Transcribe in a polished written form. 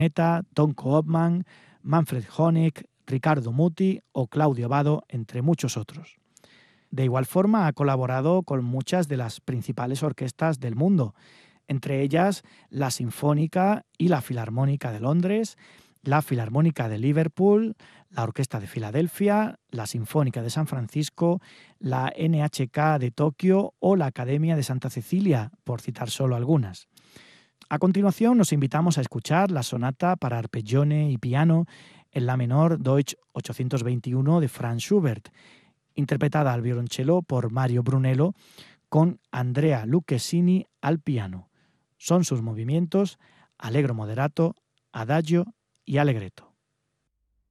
Tom Koopman, Manfred Honeck, Ricardo Muti o Claudio Abbado, entre muchos otros. De igual forma, ha colaborado con muchas de las principales orquestas del mundo, entre ellas la Sinfónica y la Filarmónica de Londres, la Filarmónica de Liverpool, la Orquesta de Filadelfia, la Sinfónica de San Francisco, la NHK de Tokio o la Academia de Santa Cecilia, por citar solo algunas. A continuación, nos invitamos a escuchar la sonata para arpeggione y piano en la menor Deutsch 821 de Franz Schubert, interpretada al violonchelo por Mario Brunello con Andrea Lucchesini al piano. Son sus movimientos allegro moderato, adagio y allegretto.